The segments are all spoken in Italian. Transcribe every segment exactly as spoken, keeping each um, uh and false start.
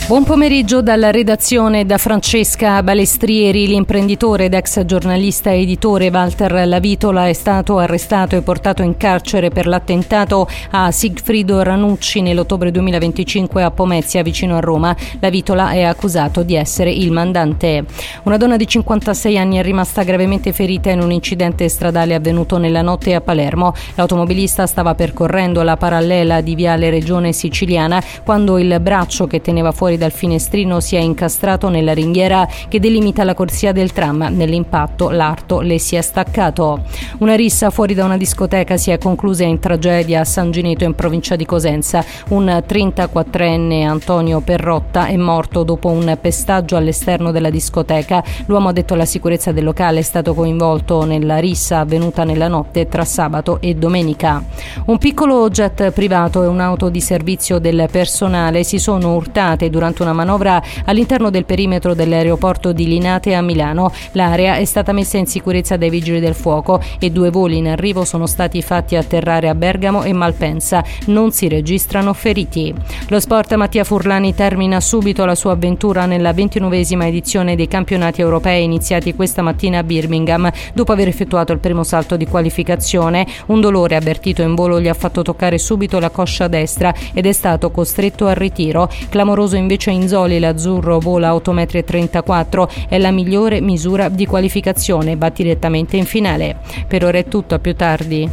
Buon pomeriggio dalla redazione da Francesca Balestrieri. L'imprenditore ed ex giornalista e editore Walter Lavitola è stato arrestato e portato in carcere per l'attentato a Sigfrido Ranucci nell'ottobre duemilaventicinque a Pomezia, vicino a Roma. Lavitola è accusato di essere il mandante. Una donna di cinquantasei anni è rimasta gravemente ferita in un incidente stradale avvenuto nella notte a Palermo. L'automobilista stava percorrendo la parallela di Viale Regione Siciliana quando il braccio che teneva fuori dal finestrino si è incastrato nella ringhiera che delimita la corsia del tram. Nell'impatto l'arto le si è staccato. Una rissa fuori da una discoteca si è conclusa in tragedia a San Gineto, in provincia di Cosenza. Un trentaquattrenne, Antonio Perrotta, è morto dopo un pestaggio all'esterno della discoteca. L'uomo addetto alla sicurezza del locale è stato coinvolto nella rissa avvenuta nella notte tra sabato e domenica. Un piccolo jet privato e un'auto di servizio del personale si sono urtate durante una manovra all'interno del perimetro dell'aeroporto di Linate a Milano. L'area è stata messa in sicurezza dai vigili del fuoco e due voli in arrivo sono stati fatti atterrare a Bergamo e Malpensa. Non si registrano feriti. Lo sport: Mattia Furlani termina subito la sua avventura nella ventinovesima edizione dei campionati europei iniziati questa mattina a Birmingham. Dopo aver effettuato il primo salto di qualificazione, un dolore avvertito in volo gli ha fatto toccare subito la coscia destra ed è stato costretto al ritiro. Clamoroso invece Inzoli, l'azzurro vola a otto virgola trentaquattro metri, è la migliore misura di qualificazione, va direttamente in finale. Per ora è tutto, a più tardi.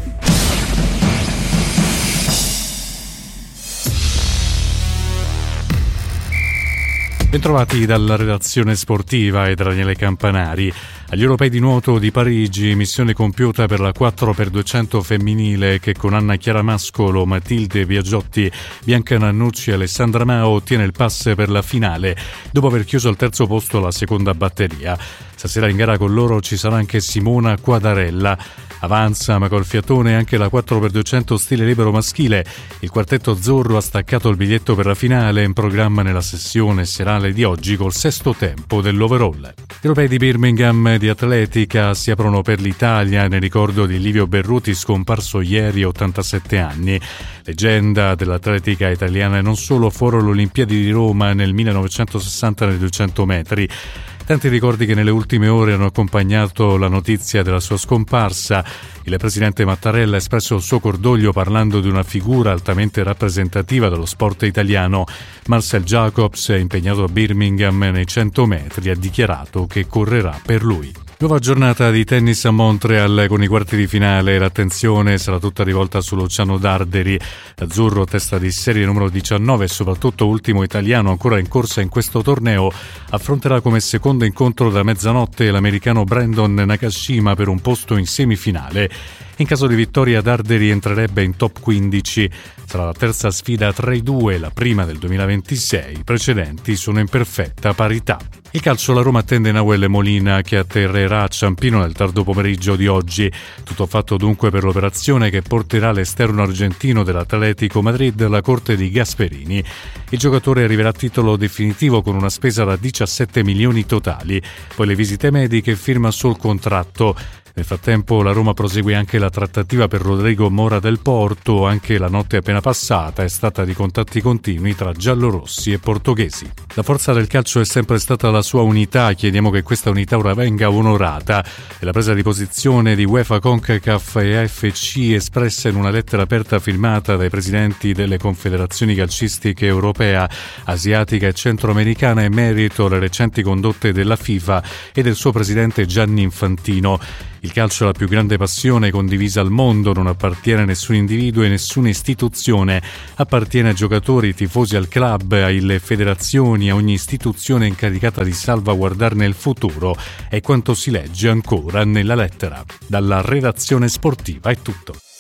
Bentrovati dalla redazione sportiva e da Daniele Campanari. Agli Europei di nuoto di Parigi, missione compiuta per la quattro per duecento femminile che con Anna Chiara Mascolo, Matilde Biagiotti, Bianca Nannucci e Alessandra Mao ottiene il pass per la finale dopo aver chiuso al terzo posto la seconda batteria. Stasera in gara con loro ci sarà anche Simona Quadarella. Avanza ma col fiatone anche la quattro per duecento stile libero maschile. Il quartetto azzurro ha staccato il biglietto per la finale, in programma nella sessione serale di oggi col sesto tempo dell'overall. Gli Europei di Birmingham di atletica si aprono per l'Italia nel ricordo di Livio Berruti, scomparso ieri a ottantasette anni. Leggenda dell'atletica italiana e non solo, furono le Olimpiadi di Roma nel millenovecentosessanta nei duecento metri. Tanti ricordi che nelle ultime ore hanno accompagnato la notizia della sua scomparsa. Il presidente Mattarella ha espresso il suo cordoglio parlando di una figura altamente rappresentativa dello sport italiano. Marcel Jacobs, impegnato a Birmingham nei cento metri, ha dichiarato che correrà per lui. Nuova giornata di tennis a Montreal con i quarti di finale. L'attenzione sarà tutta rivolta su Luciano Darderi. L'azzurro, testa di serie numero diciannove e soprattutto ultimo italiano ancora in corsa in questo torneo, affronterà come secondo incontro da mezzanotte l'americano Brandon Nakashima per un posto in semifinale. In caso di vittoria Darderi entrerebbe in top quindici. Sarà la terza sfida tra i due, la prima del duemilaventisei. I precedenti sono in perfetta parità. Il calcio: la Roma attende Nahuel Molina che atterrerà a Ciampino nel tardo pomeriggio di oggi. Tutto fatto dunque per l'operazione che porterà l'esterno argentino dell'Atletico Madrid alla corte di Gasperini. Il giocatore arriverà a titolo definitivo con una spesa da diciassette milioni totali. Poi le visite mediche e firma sul contratto. Nel frattempo la Roma prosegue anche la trattativa per Rodrigo Mora del Porto. Anche la notte appena passata è stata di contatti continui tra giallorossi e portoghesi. La forza del calcio è sempre stata la sua unità. Chiediamo che questa unità ora venga onorata. E la presa di posizione di UEFA, CONCACAF e A F C espressa in una lettera aperta firmata dai presidenti delle confederazioni calcistiche europea, asiatica e centroamericana in merito alle recenti condotte della FIFA e del suo presidente Gianni Infantino. Il calcio è la più grande passione condivisa al mondo, non appartiene a nessun individuo e nessuna istituzione, appartiene ai giocatori, tifosi, al club, alle federazioni, a ogni istituzione incaricata di salvaguardarne il futuro, è quanto si legge ancora nella lettera. Dalla redazione sportiva è tutto.